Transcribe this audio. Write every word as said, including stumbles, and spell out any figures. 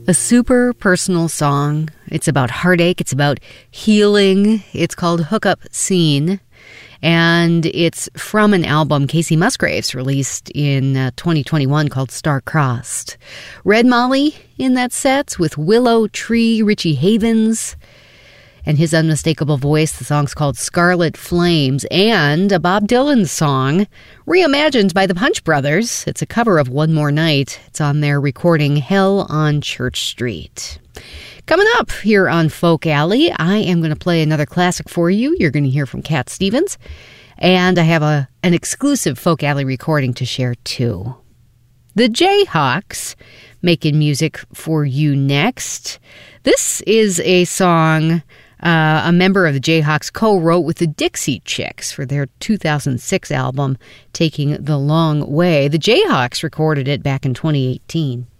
A super personal song. It's about heartache. It's about healing. It's called Hookup Scene. And it's from an album Casey Musgraves released in uh, twenty twenty-one called Star-Crossed. Red Molly in that set with Willow Tree, Richie Havens, and his unmistakable voice. The song's called Scarlet Flames, and a Bob Dylan song reimagined by the Punch Brothers. It's a cover of One More Night. It's on their recording Hell on Church Street. Coming up here on Folk Alley, I am going to play another classic for you. You're going to hear from Cat Stevens, and I have a an exclusive Folk Alley recording to share too. The Jayhawks making music for you next. This is a song Uh, a member of the Jayhawks co-wrote with the Dixie Chicks for their two thousand six album, Taking the Long Way. The Jayhawks recorded it back in twenty eighteen.